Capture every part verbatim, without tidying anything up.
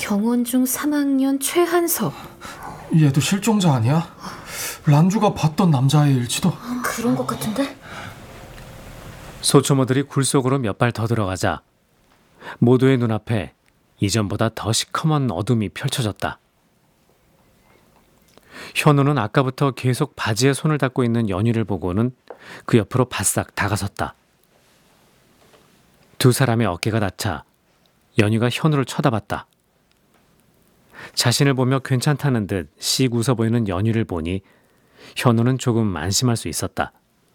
정원중 삼 학년 최한석. 얘도 실종자 아니야? 란주가 봤던 남자애일지도. 그런 것 같은데? 소초모들이 굴 속으로 몇 발 더 들어가자 모두의 눈앞에 이전보다 더 시커먼 어둠이 펼쳐졌다. 현우는 아까부터 계속 바지에 손을 닦고 있는 연희를 보고는 그 옆으로 바싹 다가섰다. 두 사람의 어깨가 닿자 연희가 현우를 쳐다봤다. 자신을 보며 괜찮다는 듯 씩 웃어 보이는 연희를 보니 현우는 조금 안심할 수 있었다.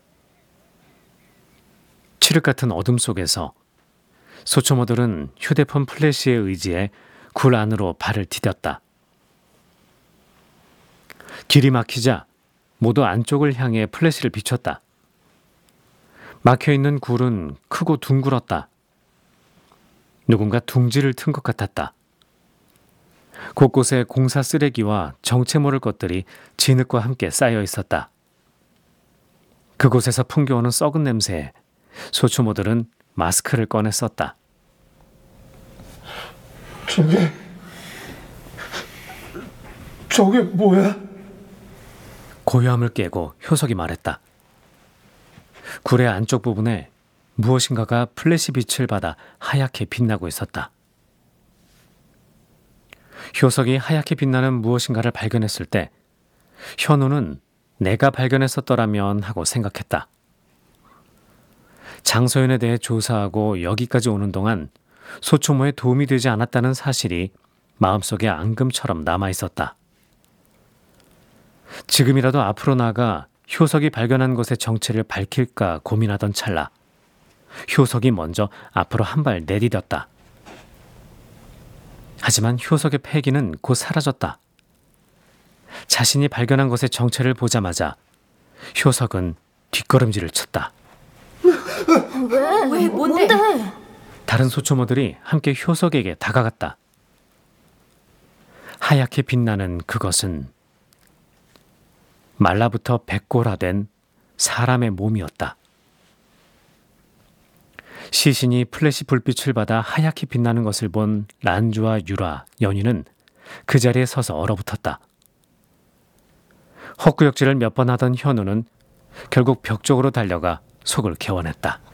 칠흑 같은 어둠 속에서 소초모들은 휴대폰 플래시에 의지해 굴 안으로 발을 디뎠다. 길이 막히자 모두 안쪽을 향해 플래시를 비췄다. 막혀있는 굴은 크고 둥글었다. 누군가 둥지를 튼 것 같았다. 곳곳에 공사 쓰레기와 정체 모를 것들이 진흙과 함께 쌓여 있었다. 그곳에서 풍겨오는 썩은 냄새에 소초모들은 마스크를 꺼내 썼다. 저게... 저게 뭐야? 고요함을 깨고 효석이 말했다. 굴의 안쪽 부분에 무엇인가가 플래시 빛을 받아 하얗게 빛나고 있었다. 효석이 하얗게 빛나는 무엇인가를 발견했을 때 현우는 내가 발견했었더라면 하고 생각했다. 장소연에 대해 조사하고 여기까지 오는 동안 소초모에 도움이 되지 않았다는 사실이 마음속에 앙금처럼 남아있었다. 지금이라도 앞으로 나가 효석이 발견한 것의 정체를 밝힐까 고민하던 찰나 효석이 먼저 앞으로 한 발 내디뎠다. 하지만 효석의 패기는 곧 사라졌다. 자신이 발견한 것의 정체를 보자마자 효석은 뒷걸음질을 쳤다. 왜? 왜? 뭔데? 다른 소초모들이 함께 효석에게 다가갔다. 하얗게 빛나는 그것은 말라붙어 백골화된 사람의 몸이었다. 시신이 플래시 불빛을 받아 하얗게 빛나는 것을 본 란주와 유라, 연희는 그 자리에 서서 얼어붙었다. 헛구역질을 몇 번 하던 현우는 결국 벽 쪽으로 달려가 속을 개원했다.